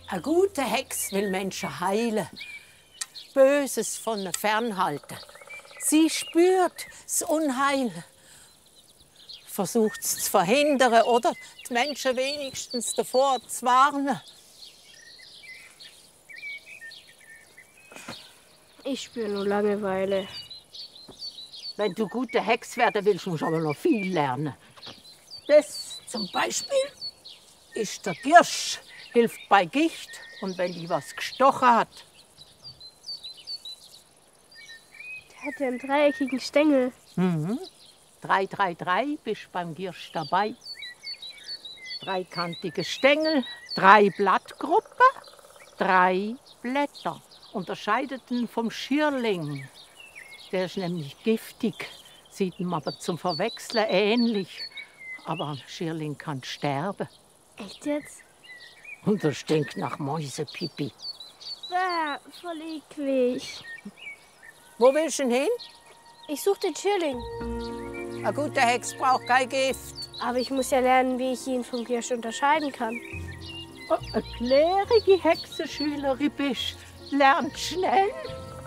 Eine gute Hex will Menschen heilen, Böses von ihnen fernhalten. Sie spürt das Unheil, versucht es zu verhindern oder die Menschen wenigstens davor zu warnen. Ich spüre nur Langeweile. Wenn du gute Hex werden willst, musst du aber noch viel lernen. Das zum Beispiel ist der Giersch, hilft bei Gicht und wenn die was gestochen hat. Der hat ja einen dreieckigen Stängel. 3, bist beim Giersch dabei. Dreikantige Stängel, 3 Blattgruppen, 3 Blätter. Unterscheidet ihn vom Schierling. Der ist nämlich giftig, sieht ihm aber zum Verwechseln ähnlich. Aber ein Schierling kann sterben. Echt jetzt? Und er stinkt nach Mäusepipi. Voll eklig. Wo willst du denn hin? Ich suche den Schierling. Eine gute Hex braucht kein Gift. Aber ich muss ja lernen, wie ich ihn vom Giersch unterscheiden kann. Oh, eine klärige Hexenschülerin bist, lernt schnell.